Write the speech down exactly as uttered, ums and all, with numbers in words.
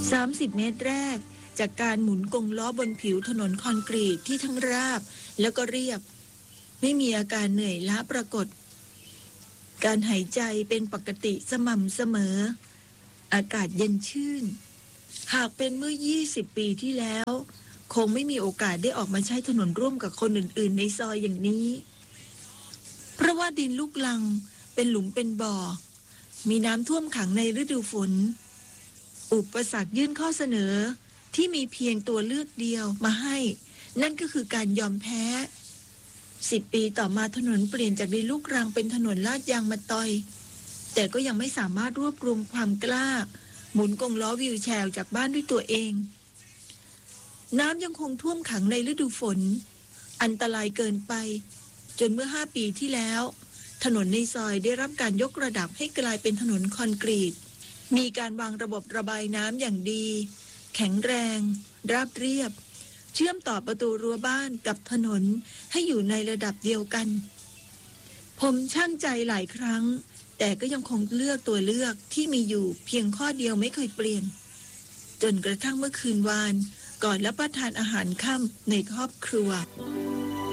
สามสิบเมตรแรกจากการหมุนกงล้อบนผิวถนนคอนกรีตที่ทั้งราบแล้วก็เรียบไม่มีอาการเหนื่อยล้าปรากฏการหายใจเป็นปกติสม่ำเสมออากาศเย็นชื่นหากเป็นเมื่อยี่สิบปีที่แล้วคงไม่มีโอกาสได้ออกมาใช้ถนนร่วมกับคนอื่นๆในซอยอย่างนี้เพราะว่าดินลูกลังเป็นหลุมเป็นบ่อมีน้ำท่วมขังในฤดูฝนอุปสรรคยื่นข้อเสนอที่มีเพียงตัวเลือกเดียวมาให้นั่นก็คือการยอมแพ้สิบปีต่อมาถนนเปลี่ยนจากดินลูกรังเป็นถนนลาดยางมะตอยแต่ก็ยังไม่สามารถรวบรวมความกล้าหมุนกงล้อวิวแชร์จากบ้านด้วยตัวเองน้ำยังคงท่วมขังในฤดูฝนอันตรายเกินไปจนเมื่อห้าปีที่แล้วถนนในซอยได้รับการยกระดับให้กลายเป็นถนนคอนกรีตมีการวางระบบระบายน้ำอย่างดีแข็งแรงราบเรียบเชื่อมต่อประตูรั้วบ้านกับถนนให้อยู่ในระดับเดียวกันผมชั่งใจหลายครั้งแต่ก็ยังคงเลือกตัวเลือกที่มีอยู่เพียงข้อเดียวไม่เคยเปลี่ยนจนกระทั่งเมื่อคืนวานก่อนรับประทานอาหารค่ำในครอบครัว